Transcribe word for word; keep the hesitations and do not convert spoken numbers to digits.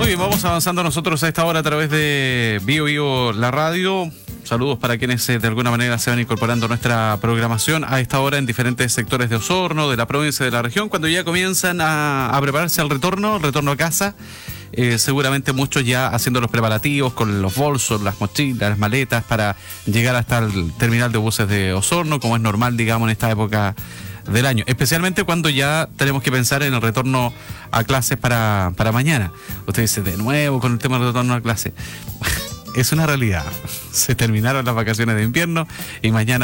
bien, vamos avanzando nosotros a esta hora a través de Bio Bio la radio. Saludos para quienes eh, de alguna manera se van incorporando a nuestra programación a esta hora en diferentes sectores de Osorno, de la provincia, de la región, cuando ya comienzan a, a prepararse al retorno, retorno a casa. Eh, seguramente muchos ya haciendo los preparativos con los bolsos, las mochilas, las maletas para llegar hasta el terminal de buses de Osorno, como es normal, digamos, en esta época del año, especialmente cuando ya tenemos que pensar en el retorno a clases para, para mañana. Usted dice, de nuevo con el tema del retorno a clase. Es una realidad. Se terminaron las vacaciones de invierno y mañana